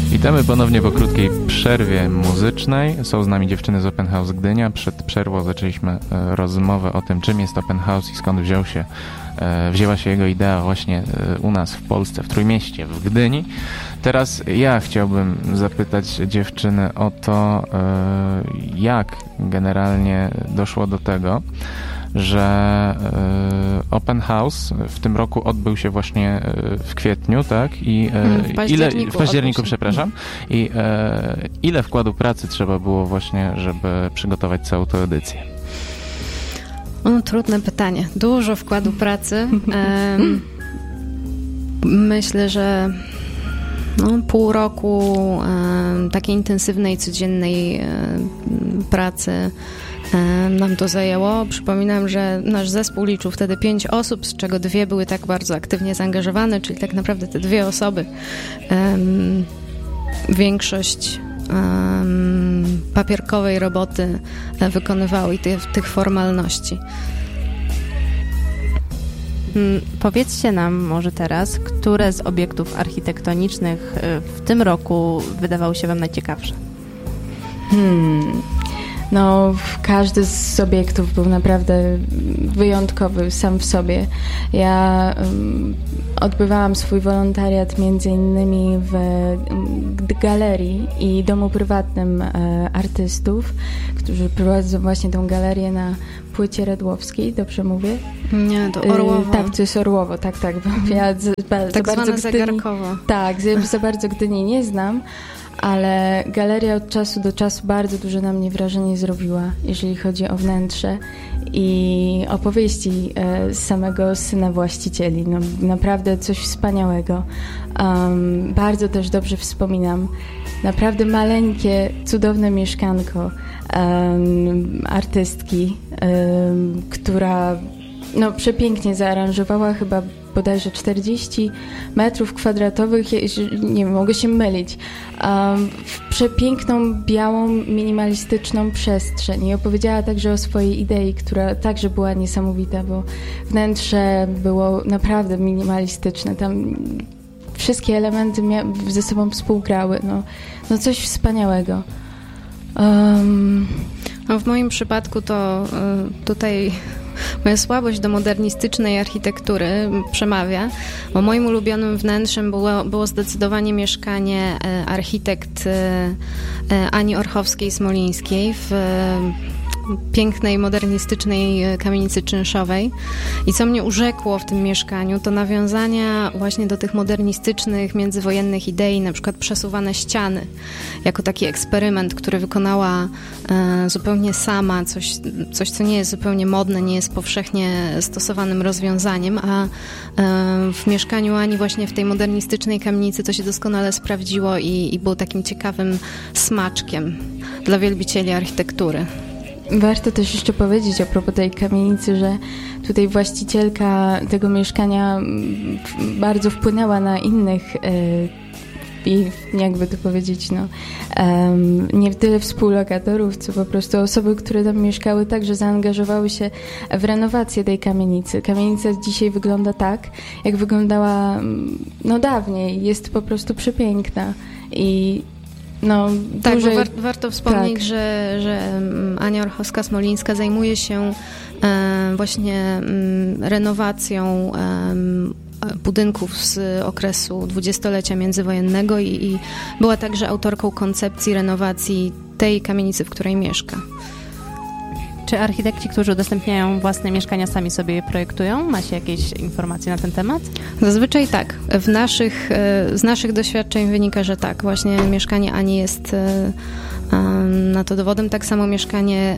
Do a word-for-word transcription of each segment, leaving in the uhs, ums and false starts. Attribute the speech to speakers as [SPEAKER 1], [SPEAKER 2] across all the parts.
[SPEAKER 1] Witamy ponownie po krótkiej przerwie muzycznej. Są z nami dziewczyny z Open House Gdynia. Przed przerwą zaczęliśmy e, rozmowę o tym, czym jest Open House i skąd wziął się, e, wzięła się jego idea właśnie e, u nas w Polsce, w Trójmieście, w Gdyni. Teraz ja chciałbym zapytać dziewczyny o to, e, jak generalnie doszło do tego, że y, Open House w tym roku odbył się właśnie y, w kwietniu, tak? I y,
[SPEAKER 2] hmm, w październiku,
[SPEAKER 1] ile, w październiku przepraszam. I y, ile wkładu pracy trzeba było właśnie, żeby przygotować całą tę edycję?
[SPEAKER 2] O, trudne pytanie. Dużo wkładu pracy. Um, myślę, że no, pół roku um, takiej intensywnej, codziennej um, pracy nam to zajęło. Przypominam, że nasz zespół liczył wtedy pięć osób, z czego dwie były tak bardzo aktywnie zaangażowane, czyli tak naprawdę te dwie osoby um, większość um, papierkowej roboty wykonywały i tych, tych formalności.
[SPEAKER 3] Powiedzcie nam może teraz, które z obiektów architektonicznych w tym roku wydawały się wam najciekawsze?
[SPEAKER 4] Hmm... No, każdy z obiektów był naprawdę wyjątkowy sam w sobie. Ja um, odbywałam swój wolontariat między innymi w um, galerii i domu prywatnym e, artystów, którzy prowadzą właśnie tą galerię na Płycie Redłowskiej, dobrze mówię?
[SPEAKER 2] Nie, to Orłowo.
[SPEAKER 4] E, tak, to jest Orłowo, tak, tak. Ja za, za
[SPEAKER 2] tak
[SPEAKER 4] bardzo
[SPEAKER 2] zwane
[SPEAKER 4] Gdyni,
[SPEAKER 2] zegarkowo.
[SPEAKER 4] Tak, za, za bardzo Gdyni nie znam, ale galeria od czasu do czasu bardzo duże na mnie wrażenie zrobiła, jeżeli chodzi o wnętrze i opowieści e, samego syna właścicieli. No, naprawdę coś wspaniałego. Um, bardzo też dobrze wspominam. Naprawdę maleńkie, cudowne mieszkanko um, artystki, um, która no, przepięknie zaaranżowała chyba bodajże czterdzieści metrów kwadratowych, nie wiem, mogę się mylić, um, w przepiękną, białą, minimalistyczną przestrzeń. I opowiedziała także o swojej idei, która także była niesamowita, bo wnętrze było naprawdę minimalistyczne. Tam wszystkie elementy mia- ze sobą współgrały. No, no coś wspaniałego. Um,
[SPEAKER 2] no w moim przypadku to y, tutaj moja słabość do modernistycznej architektury przemawia, bo moim ulubionym wnętrzem było, było zdecydowanie mieszkanie e, architekt e, Ani Orchowskiej-Smolińskiej w e, pięknej, modernistycznej kamienicy czynszowej. I co mnie urzekło w tym mieszkaniu, to nawiązania właśnie do tych modernistycznych, międzywojennych idei, na przykład przesuwane ściany, jako taki eksperyment, który wykonała e, zupełnie sama, coś, coś, co nie jest zupełnie modne, nie jest powszechnie stosowanym rozwiązaniem, a e, w mieszkaniu Ani właśnie w tej modernistycznej kamienicy to się doskonale sprawdziło i, i było takim ciekawym smaczkiem dla wielbicieli architektury.
[SPEAKER 4] Warto też jeszcze powiedzieć a propos tej kamienicy, że tutaj właścicielka tego mieszkania bardzo wpłynęła na innych i jakby to powiedzieć, no um, nie tyle współlokatorów, co po prostu osoby, które tam mieszkały, także zaangażowały się w renowację tej kamienicy. Kamienica dzisiaj wygląda tak, jak wyglądała no dawniej. Jest po prostu przepiękna i No,
[SPEAKER 2] tak,
[SPEAKER 4] duże...
[SPEAKER 2] bo war, warto wspomnieć,
[SPEAKER 4] tak.
[SPEAKER 2] że, że Ania Orchowska-Smolińska zajmuje się e, właśnie m, renowacją e, budynków z okresu dwudziestolecia międzywojennego i, i była także autorką koncepcji renowacji tej kamienicy, w której mieszka.
[SPEAKER 3] Czy architekci, którzy udostępniają własne mieszkania, sami sobie je projektują? Macie jakieś informacje na ten temat?
[SPEAKER 2] Zazwyczaj tak. W naszych, z naszych doświadczeń wynika, że tak. Właśnie mieszkanie Ani jest na to dowodem. Tak samo mieszkanie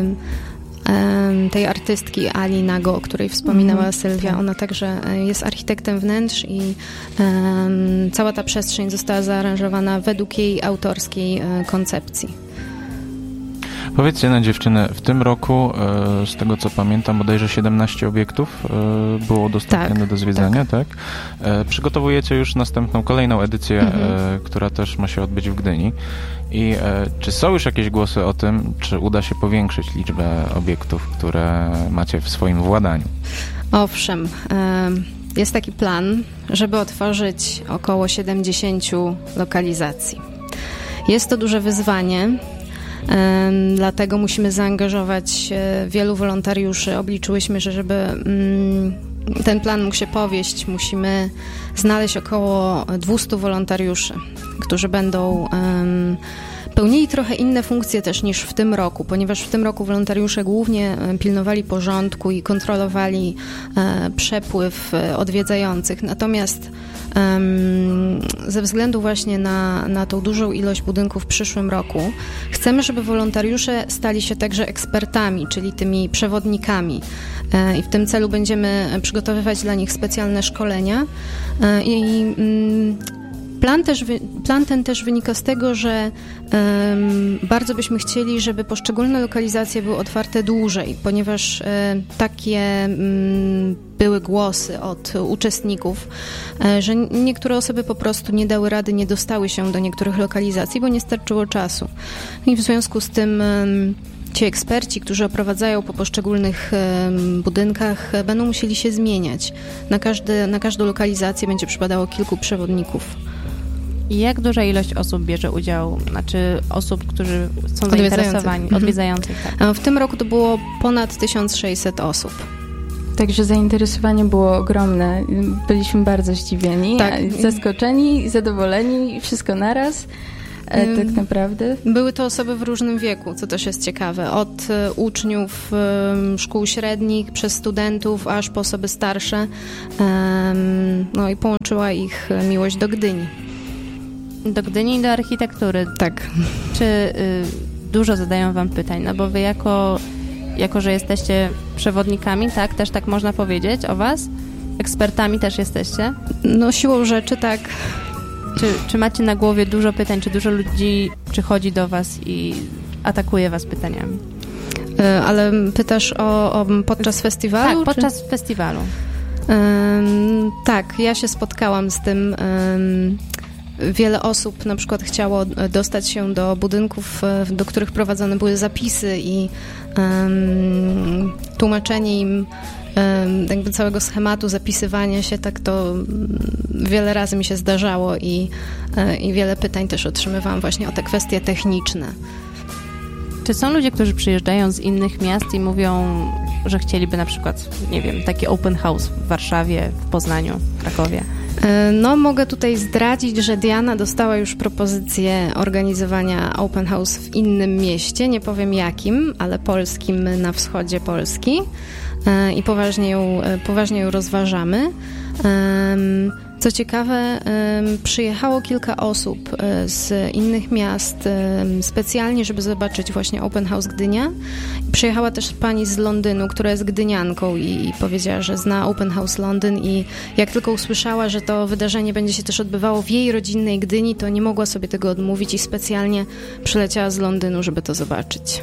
[SPEAKER 2] tej artystki Ali Nago, o której wspominała mm, Sylwia. Tak. Ona także jest architektem wnętrz i um, cała ta przestrzeń została zaaranżowana według jej autorskiej koncepcji.
[SPEAKER 1] Powiedzcie na dziewczynę, w tym roku, e, z tego co pamiętam, bodajże siedemnaście obiektów e, było udostępnione tak, do zwiedzania, tak? tak? E, przygotowujecie już następną, kolejną edycję, mhm. e, która też ma się odbyć w Gdyni. I e, czy są już jakieś głosy o tym, czy uda się powiększyć liczbę obiektów, które macie w swoim władaniu?
[SPEAKER 2] Owszem. E, jest taki plan, żeby otworzyć około siedemdziesiąt lokalizacji. Jest to duże wyzwanie, dlatego musimy zaangażować wielu wolontariuszy. Obliczyłyśmy, że żeby ten plan mógł się powieść, musimy znaleźć około dwieście wolontariuszy, którzy będą pełnili trochę inne funkcje też niż w tym roku, ponieważ w tym roku wolontariusze głównie pilnowali porządku i kontrolowali przepływ odwiedzających. Natomiast ze względu właśnie na, na tą dużą ilość budynków w przyszłym roku chcemy, żeby wolontariusze stali się także ekspertami, czyli tymi przewodnikami. I w tym celu będziemy przygotowywać dla nich specjalne szkolenia. I Plan, też, plan ten też wynika z tego, że um, bardzo byśmy chcieli, żeby poszczególne lokalizacje były otwarte dłużej, ponieważ e, takie um, były głosy od uczestników, e, że niektóre osoby po prostu nie dały rady, nie dostały się do niektórych lokalizacji, bo nie starczyło czasu. I w związku z tym um, ci eksperci, którzy oprowadzają po poszczególnych um, budynkach, będą musieli się zmieniać. Na, każdy, na każdą lokalizację będzie przypadało kilku przewodników.
[SPEAKER 3] I jak duża ilość osób bierze udział, znaczy osób, którzy są zainteresowani,
[SPEAKER 2] mhm.
[SPEAKER 3] odwiedzających? Tak.
[SPEAKER 2] W tym roku to było ponad tysiąc sześćset osób.
[SPEAKER 4] Także zainteresowanie było ogromne. Byliśmy bardzo zdziwieni,
[SPEAKER 2] tak.
[SPEAKER 4] zaskoczeni, zadowoleni, wszystko naraz. E, tak naprawdę.
[SPEAKER 2] Były to osoby w różnym wieku, co też jest ciekawe. Od e, uczniów e, szkół średnich, przez studentów, aż po osoby starsze. E, no i połączyła ich miłość do Gdyni.
[SPEAKER 3] Do Gdyni i do architektury.
[SPEAKER 2] Tak.
[SPEAKER 3] Czy y, dużo zadają wam pytań? No bo wy jako, jako, że jesteście przewodnikami, tak? Też tak można powiedzieć o was? Ekspertami też jesteście?
[SPEAKER 2] No siłą rzeczy tak.
[SPEAKER 3] Czy, czy macie na głowie dużo pytań? Czy dużo ludzi przychodzi do was i atakuje was pytaniami?
[SPEAKER 2] Y, ale pytasz o, o podczas festiwalu?
[SPEAKER 3] Tak, podczas
[SPEAKER 2] czy?
[SPEAKER 3] festiwalu.
[SPEAKER 2] Um, tak, ja się spotkałam z tym. Um, Wiele osób na przykład chciało dostać się do budynków, do których prowadzone były zapisy i um, tłumaczenie im um, jakby całego schematu zapisywania się, tak to wiele razy mi się zdarzało i, i wiele pytań też otrzymywałam właśnie o te kwestie techniczne.
[SPEAKER 3] Czy są ludzie, którzy przyjeżdżają z innych miast i mówią, że chcieliby na przykład, nie wiem, taki open house w Warszawie, w Poznaniu, w Krakowie?
[SPEAKER 2] No, mogę tutaj zdradzić, że Diana dostała już propozycję organizowania open house w innym mieście, nie powiem jakim, ale polskim na wschodzie Polski i poważnie ją, poważnie ją rozważamy. Co ciekawe, przyjechało kilka osób z innych miast specjalnie, żeby zobaczyć właśnie Open House Gdynia. Przyjechała też pani z Londynu, która jest gdynianką i powiedziała, że zna Open House Londyn i jak tylko usłyszała, że to wydarzenie będzie się też odbywało w jej rodzinnej Gdyni, to nie mogła sobie tego odmówić i specjalnie przyleciała z Londynu, żeby to zobaczyć.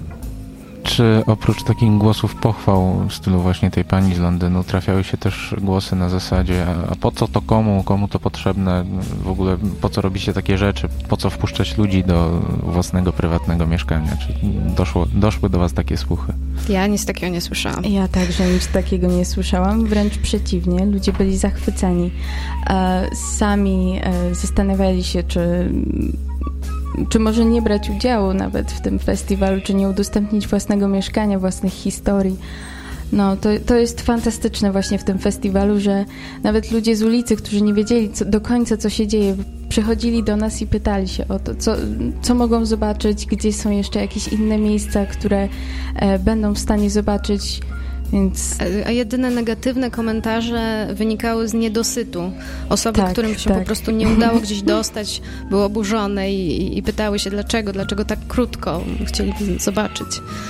[SPEAKER 1] Czy oprócz takich głosów pochwał w stylu właśnie tej pani z Londynu trafiały się też głosy na zasadzie, a po co to komu, komu to potrzebne, w ogóle po co robicie takie rzeczy, po co wpuszczać ludzi do własnego, prywatnego mieszkania? Czy doszło, doszły do was takie słuchy?
[SPEAKER 2] Ja nic takiego nie słyszałam.
[SPEAKER 4] Ja także nic takiego nie słyszałam, wręcz przeciwnie, ludzie byli zachwyceni. Sami zastanawiali się, czy czy może nie brać udziału nawet w tym festiwalu, czy nie udostępnić własnego mieszkania, własnych historii. No, to, to jest fantastyczne właśnie w tym festiwalu, że nawet ludzie z ulicy, którzy nie wiedzieli co, do końca, co się dzieje, przychodzili do nas i pytali się o to, co, co mogą zobaczyć, gdzie są jeszcze jakieś inne miejsca, które e, będą w stanie zobaczyć. Więc...
[SPEAKER 2] A jedyne negatywne komentarze wynikały z niedosytu. Osoby,
[SPEAKER 4] tak,
[SPEAKER 2] którym się
[SPEAKER 4] tak.
[SPEAKER 2] po prostu nie udało gdzieś dostać, były oburzone i, i pytały się dlaczego, dlaczego tak krótko chcieliby zobaczyć.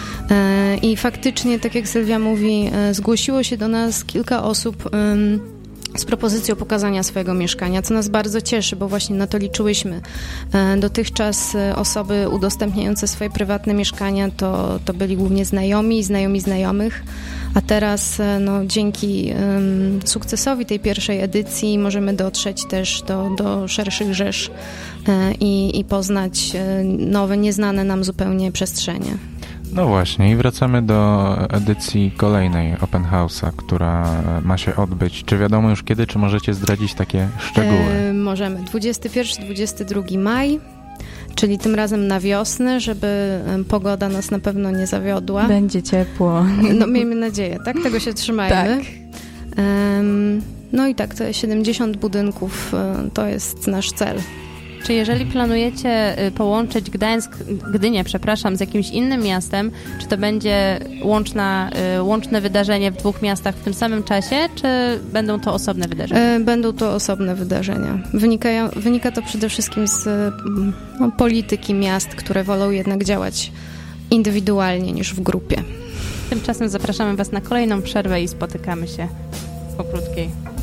[SPEAKER 2] I faktycznie, tak jak Sylwia mówi, zgłosiło się do nas kilka osób z propozycją pokazania swojego mieszkania, co nas bardzo cieszy, bo właśnie na to liczyłyśmy. Dotychczas osoby udostępniające swoje prywatne mieszkania to, to byli głównie znajomi, znajomi znajomych, a teraz no, dzięki um, sukcesowi tej pierwszej edycji możemy dotrzeć też do, do szerszych rzesz e, i, i poznać nowe, nieznane nam zupełnie przestrzenie.
[SPEAKER 1] No właśnie i wracamy do edycji kolejnej Open House'a, która ma się odbyć. Czy wiadomo już kiedy, czy możecie zdradzić takie szczegóły?
[SPEAKER 2] E, możemy. dwudziestego pierwszego dwudziestego drugiego maja, czyli tym razem na wiosnę, żeby pogoda nas na pewno nie zawiodła.
[SPEAKER 4] Będzie ciepło.
[SPEAKER 2] No miejmy nadzieję, tak? Tego się trzymajmy.
[SPEAKER 4] Tak.
[SPEAKER 2] Um, no i tak, to siedemdziesiąt budynków to jest nasz cel.
[SPEAKER 3] Czy jeżeli planujecie połączyć Gdańsk, Gdynię, przepraszam, z jakimś innym miastem, czy to będzie łączna, łączne wydarzenie w dwóch miastach w tym samym czasie, czy będą to osobne wydarzenia?
[SPEAKER 2] Będą to osobne wydarzenia. Wynikają, wynika to przede wszystkim z no, polityki miast, które wolą jednak działać indywidualnie niż w grupie.
[SPEAKER 3] Tymczasem zapraszamy Was na kolejną przerwę i spotykamy się po krótkiej.